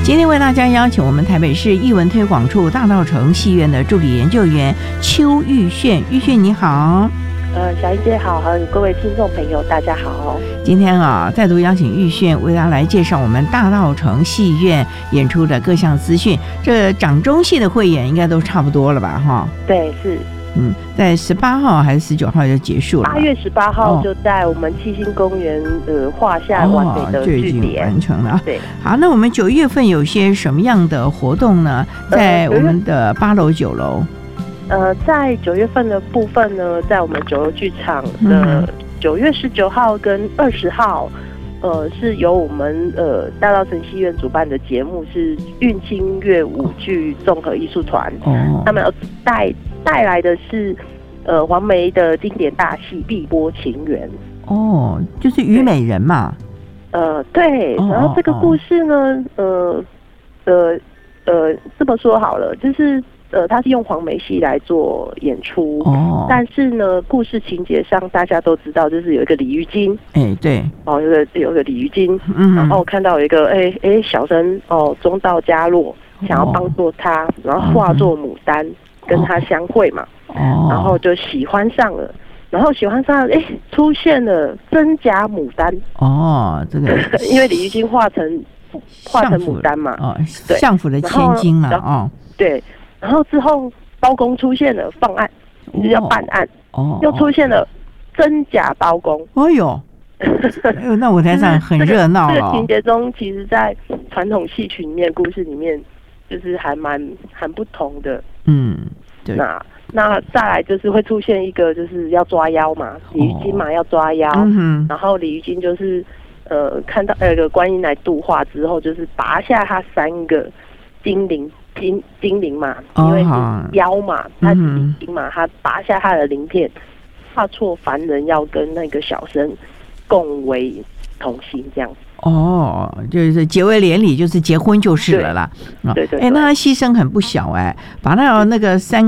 今天为大家邀请我们台北市艺文推广处大稻埕戏院的助理研究员邱玉炫，玉炫你好。 小英姐好，还有各位听众朋友大家好。 今天再度邀请玉炫为大家来介绍我们大稻埕戏院演出的各项资讯。这掌中戏的汇演应该都差不多了吧？哈，对， 是。 在18号还是19号就结束了。8 月18号就在我们七星公园画下完美的句点，就已经完成了。 对， 好，那我们9月份有些什么样的活动呢？在我们的8楼、9楼。 在9月份的部分呢，在我们9楼剧场的9月19号跟20号，是由我们大稻埕戏院主办的节目是韵清乐舞剧综合艺术团，他们要带来的是黄梅的经典大戏《碧波情缘》。 就是虞美人嘛。 对，然后这个故事呢，这么说好了，就是他是用黄梅戏来做演出，但是呢，故事情节上大家都知道，就是有一个鲤鱼精， 对， 有个鲤鱼精，然后看到有一个小生中道佳落，想要帮助他，然后化作牡丹跟他相会嘛，然后就喜欢上了，出现了真假牡丹， 这个因为鲤鱼精化成牡丹嘛， 相府的千金嘛， 对。然后之后包公出现了，放案，就是要办案，又出现了真假包公。 那舞台上很热闹了。 这个情节中，其实在传统戏曲里面、故事里面，就是还蛮不同的。 对。 那再来就是会出现一个，就是要抓妖嘛，鲤鱼精嘛要抓妖，然后鲤鱼精就是看到有个观音来度化之后，就是拔下他3个精灵嘛，因为是妖嘛，他是灵精嘛，他拔下他的鳞片，化作凡人，要跟那个小生共为同心这样子。 就是结为连理，就是结婚就是了啦。 对， 那他牺牲很不小把他那个3